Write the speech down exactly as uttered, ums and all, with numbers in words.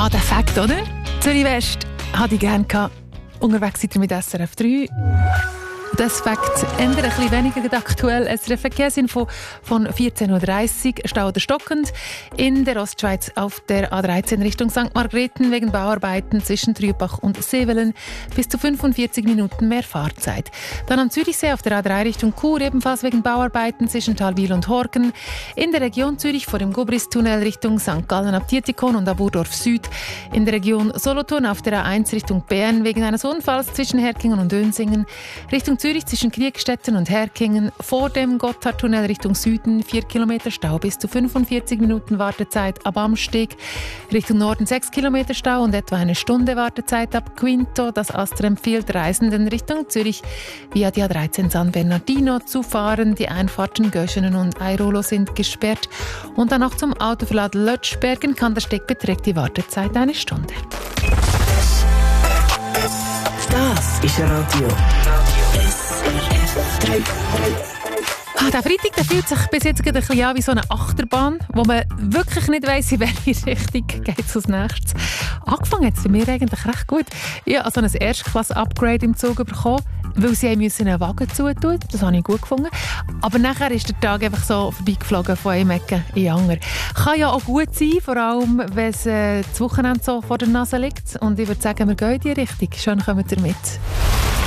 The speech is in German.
Ah, der Fakt, oder? Zürich West hatte ich gerne gehabt. Unterwegs seid ihr mit S R F drei. Das Fakt ändert ein bisschen weniger aktuell. S R F-Verkehrsinfo von vierzehn Uhr dreißig. Stau oder stockend in der Ostschweiz auf der A dreizehn Richtung Sankt Margrethen wegen Bauarbeiten zwischen Trübach und Sevelen. Bis zu fünfundvierzig Minuten mehr Fahrzeit. Dann am Zürichsee auf der A drei Richtung Chur, ebenfalls wegen Bauarbeiten zwischen Talwil und Horgen. In der Region Zürich vor dem Gobris-Tunnel Richtung Sankt Gallen ab Dietikon und Aburdorf Süd. In der Region Solothurn auf der A eins Richtung Bern wegen eines Unfalls zwischen Herkingen und Dönsingen. Richtung Zürich zwischen Kriegstetten und Herkingen, vor dem Gotthardtunnel Richtung Süden, vier Kilometer Stau, bis zu fünfundvierzig Minuten Wartezeit ab Amsteg. Richtung Norden sechs Kilometer Stau und etwa eine Stunde Wartezeit ab Quinto. Das Astra empfiehlt Reisenden Richtung Zürich via die A dreizehn San Bernardino zu fahren. Die Einfahrten Göschenen und Airolo sind gesperrt. Und dann noch zum Autoverlad Lötschbergen. Kandersteg beträgt die Wartezeit eine Stunde. Das ist Radio. Ah, der Freitag der fühlt sich bis jetzt gerade ein bisschen an wie so eine Achterbahn, wo man wirklich nicht weiss, in welche Richtung geht es als nächstes. Angefangen hat es bei mir eigentlich recht gut. Ich habe also ein Erstklasse-Upgrade im Zug bekommen, weil sie müssen einen Wagen zutun. Das habe ich gut gefunden. Aber nachher ist der Tag einfach so vorbeigeflogen von einem Ecke in die andere. Kann ja auch gut sein, vor allem wenn es äh, das Wochenende so vor der Nase liegt. Und ich würde sagen, wir gehen in die Richtung. Schön, kommt ihr mit.